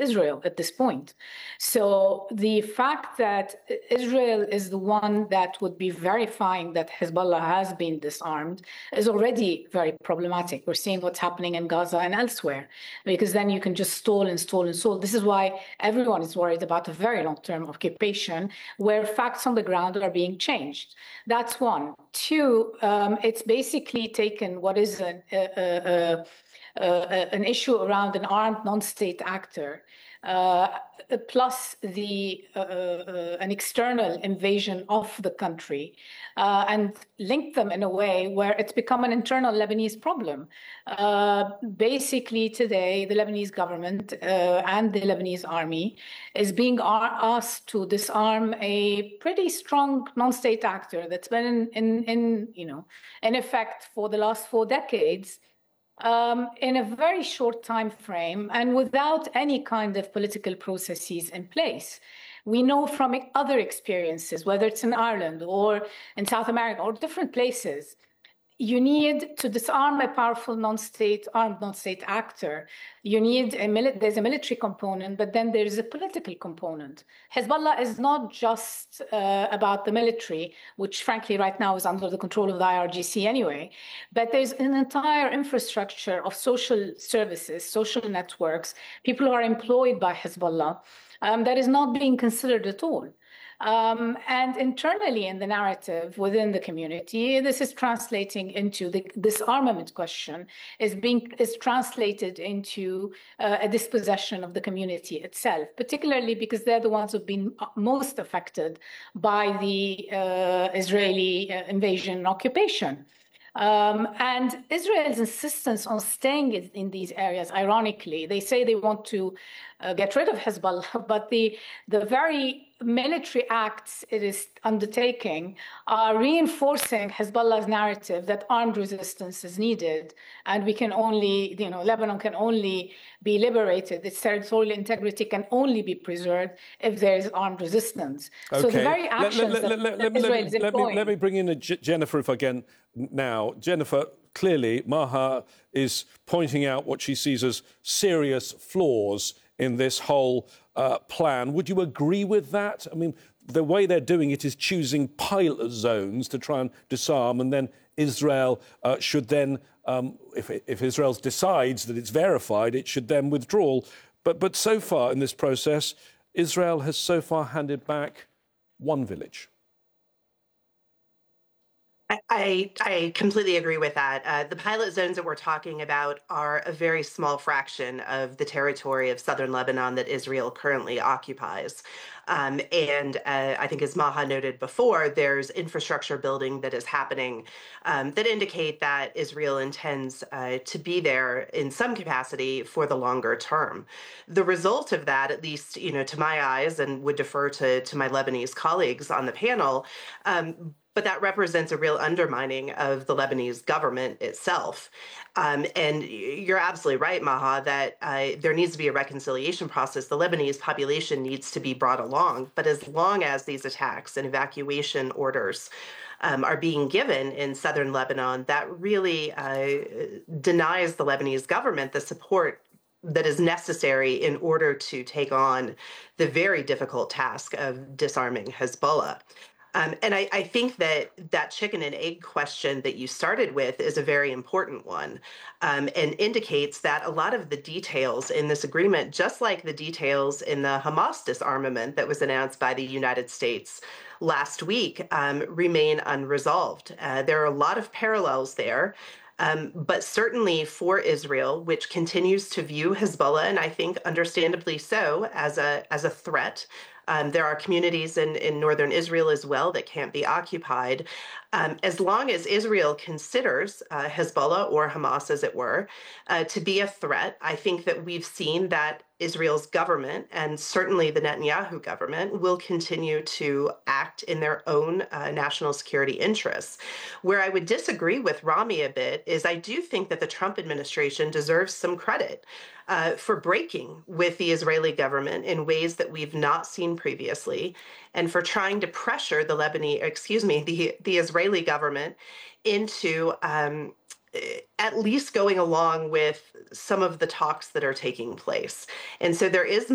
Israel at this point. So the fact that Israel is the one that would be verifying that Hezbollah has been disarmed is already very problematic. We're seeing what's happening in Gaza and elsewhere, because then you can just stall and stall and stall. This is why everyone is worried about a very long-term occupation where facts on the ground are being changed. That's one. Two, it's basically taken what is an issue around an armed non-state actor, plus an external invasion of the country, and link them in a way where it's become an internal Lebanese problem. Basically, today, the Lebanese government and the Lebanese army is being asked to disarm a pretty strong non-state actor that's been in effect for the last 4 decades. In a very short time frame and without any kind of political processes in place. We know from other experiences, whether it's in Ireland or in South America or different places, you need to disarm a powerful armed non-state actor. You need there's a military component, but then there's a political component. Hezbollah is not just about the military, which frankly right now is under the control of the IRGC anyway, but there's an entire infrastructure of social services, social networks, people who are employed by Hezbollah, that is not being considered at all. And internally in the narrative within the community, this is translating into the disarmament question is translated into a dispossession of the community itself, particularly because they're the ones who've been most affected by the Israeli invasion and occupation. And Israel's insistence on staying in these areas, ironically, they say they want to get rid of Hezbollah, but the very military acts it is undertaking are reinforcing Hezbollah's narrative that armed resistance is needed, and we can only, Lebanon can only be liberated, its territorial integrity can only be preserved if there is armed resistance. Okay. So the very actions Israel is employing... Let me bring in Jennifer, if I can, now. Jennifer, clearly, Maha is pointing out what she sees as serious flaws in this whole plan. Would you agree with that? I mean, the way they're doing it is choosing pilot zones to try and disarm, and then Israel should then, if Israel decides that it's verified, it should then withdraw. But so far in this process, Israel has so far handed back one village. I completely agree with that. The pilot zones that we're talking about are a very small fraction of the territory of southern Lebanon that Israel currently occupies. And I think, as Maha noted before, there's infrastructure building that is happening that indicate that Israel intends to be there in some capacity for the longer term. The result of that, at least, to my eyes, and would defer to my Lebanese colleagues on the panel, but that represents a real undermining of the Lebanese government itself. And you're absolutely right, Maha, that there needs to be a reconciliation process. The Lebanese population needs to be brought along. But as long as these attacks and evacuation orders are being given in southern Lebanon, that really denies the Lebanese government the support that is necessary in order to take on the very difficult task of disarming Hezbollah. And I think that chicken and egg question that you started with is a very important one, and indicates that a lot of the details in this agreement, just like the details in the Hamas disarmament that was announced by the United States last week, remain unresolved. There are a lot of parallels there. But certainly for Israel, which continues to view Hezbollah, and I think understandably so, as a threat. There are communities in northern Israel as well that can't be occupied. As long as Israel considers Hezbollah, or Hamas as it were, to be a threat, I think that we've seen that Israel's government, and certainly the Netanyahu government, will continue to act in their own national security interests. Where I would disagree with Rami a bit is I do think that the Trump administration deserves some credit for breaking with the Israeli government in ways that we've not seen previously, and for trying to pressure the the Israeli government into at least going along with some of the talks that are taking place. And so there is